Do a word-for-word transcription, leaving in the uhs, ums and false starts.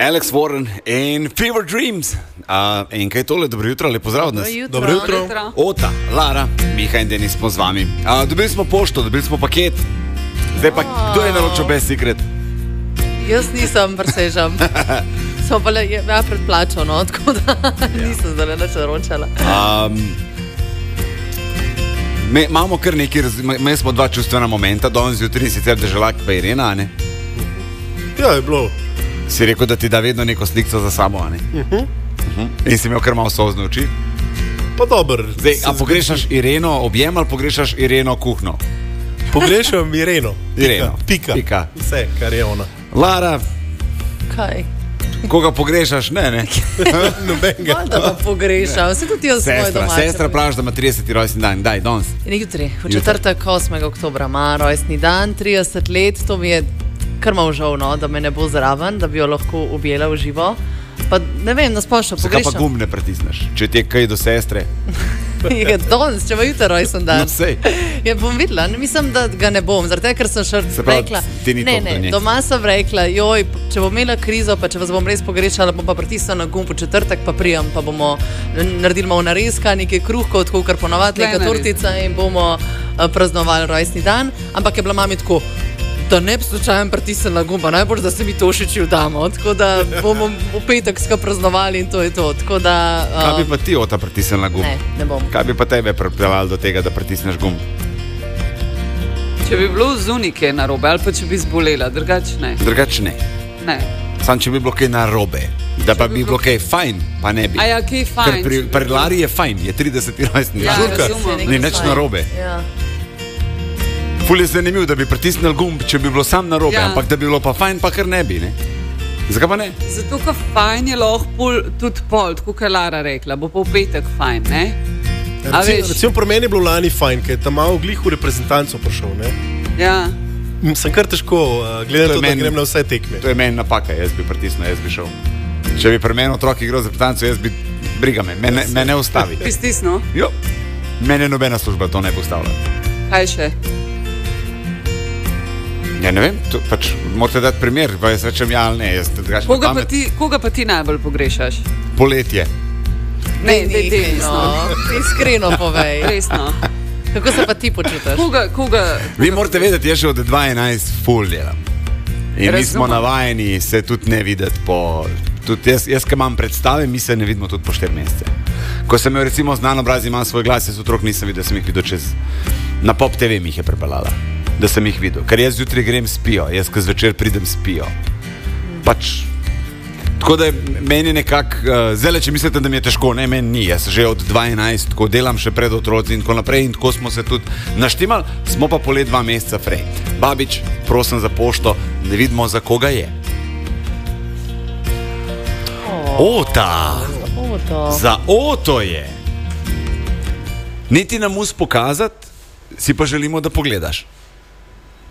Alex Warren in Fever Dreams. Uh, in kaj je tole? Dobro jutro, lepo zdrav od nas. Dobro jutro. Dobro jutro. Ota, Lara, Miha in Denis smo z vami. Uh, dobili smo pošto, dobili smo paket. Zdaj pa, kdo je naročil Best Secret? Jaz nisem, presežem. Smo pa le, ja, predplačal, no, tako da ja. nisem zdaj neč naročala. Um, me, imamo kar nekaj, mi smo dva čustvena momenta, danes jutri sicer Deželak pa Irena, ne? Ja, je bilo. Si rekel, da ti da vedno neko slikco za sabo, ne? Uh-huh. Uh-huh. In si imel kar malo sozne oči. Pa dober. Zdaj, a pogrešaš Ireno objem ali pogrešaš Ireno kuhno? Pogrešam Ireno. Ireno. Pika. Pika. Vse, kar je ona. Lara, Kaj? koga pogrešaš? Ne, ne. Nobenega. Valjda pa pogrešam, se tudi jaz svoje Sestra, domače. sestra praviš, da ima trideseti rojstni dan. Daj, danes. In jutri, v četrtek osmega oktobra ima rojstni dan, trideset let, to mi je kar malo žal, no, da me ne bo zraven, da bi jo lahko objela v živo. Pa ne vem, nasplošno Zakaj pogrešam. pa gum ne pritisneš, če ti je kaj do sestre? Je danes, če bo jutri rojsten dan. No, sej. Ja, bom videla, ne, mislim, da ga ne bom, zaradi tega, ker sem še Se pravi, rekla. ti ni Ne, toliko ne, do nje. doma sem rekla, joj, če bom imela krizo, pa če vas bom res pogrešala, bom pa pritisnila na gumb v četrtek, pa prijem, pa bomo naredili malo narezka, nekaj kruhkov, tako kar ponovadi, neka Kaj tortica in bomo uh, praznovali rojstni dan. Ampak je bila mami tako, da ne bi slučajno pritisnila na gumba, najbolj, da se mi tošiči vdamo. Tako da bomo v petek skupaj praznovali in to je to. Tako da, uh, Kaj bi pa ti, Ota, pritisnila gumb? Ne, ne bom. Kaj bi pa tebe pripeljalo do tega, da pritisneš gumb? Če bi bilo zunike narobe ali pa če bi zbolela, drugače ne. Drugače ne. ne. Sam če bi bilo kaj narobe, da pa bi bi bilo kaj fajn, pa ne bi. A ja, kaj Ker fajn. pri, pri Lari je fajn, je trideseti rojstni Ja, dan. Žurka. razumem. Ni nič narobe. Ja. Ful je zanimiv, da bi pritisnil gumb, če bi bilo sam narobe, Ja. ampak da bi bilo pa fajn, pa kar ne bi, ne? Zakaj pa ne? Zato, ker fajn je lahko pol, tudi pol, tako kot je Lara rekla, bo pa v petek fajn, ne? A Recimo, veš? recimo pri meni je bilo lani fajn, ker je tam malo glih v reprezentanco prišel. Ne? Ja. M, Sem kar težko, uh, To gledam je to, da meni- grem na vse tekme. To je meni napaka, jaz bi pritisnil, jaz bi šel. Če bi pri meni otrok igral za reprezentanco, jaz bi, briga me, me, ne- me ne ustavi. Bi stisnil? Jo, mene nobena služba to ne bo ustavila. Kaj še? Ja, ne vem, to, pač morate dati primer, pa jaz rečem ja ali ne. Jaz, drugače pa Koga pa, pamet- ti, koga pa ti najbolj pogrešaš? Poletje. Ne, Ni, daj, daj, no, iskreno povej. Resno. Kako se pa ti počutiš? Koga, koga, Vi morate vedeti, jaz še od dva enajst full delam. In mi smo Razumem. navajeni se tudi ne videti po... Tudi jaz, jaz ki imam predstave, mi se ne vidimo tudi po štiri mesece. Ko sem imel recimo znan obraz, imam svoj glas, jaz otrok nisem videl, sem jih videl čez... Na Pop T V mi jih je prepeljala, da sem jih videl. Ker jaz zjutraj grem spijo, jaz ko zvečer pridem spijo. Pač... Tako da je meni nekako, uh, zdaj, če mislite, da mi je težko, ne, meni ni. Jaz že od dva enajst, ko delam še pred otroci in tako naprej, in tako smo se tudi naštimali, smo pa polet dva meseca prej. Babič, prosim za pošto, ne vidimo, za koga je. Ota! Oto. Za Oto je! Niti nam mus pokazati, si pa želimo, da pogledaš.